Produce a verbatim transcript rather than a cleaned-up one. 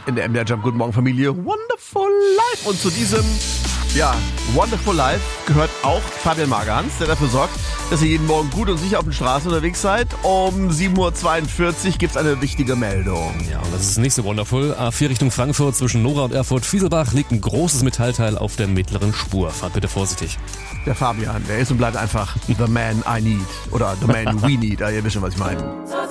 in der M D R Jump. Guten Morgen, Familie. Wonderful Life. Und zu diesem, ja, Wonderful Life gehört auch Fabian Magerhans, der dafür sorgt, dass ihr jeden Morgen gut und sicher auf den Straßen unterwegs seid. Um sieben Uhr zweiundvierzig gibt es eine wichtige Meldung. Ja, und das ist das nächste Wonderful. A vier Richtung Frankfurt zwischen Nora und Erfurt-Fieselbach liegt ein großes Metallteil auf der mittleren Spur. Fahrt bitte vorsichtig. Der Fabian, der ist und bleibt einfach the man I need. Oder the man we need. Ja, ihr wisst schon, was ich meine.